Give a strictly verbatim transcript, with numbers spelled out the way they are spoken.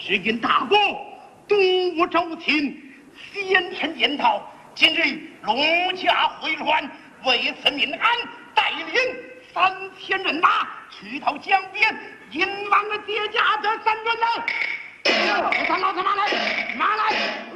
只因大国东吴周秦，先天检讨，今日陆家回乱，为此民安，带领三千人马去到江边，引往了爹家的三轮了。老子拿来，拿来！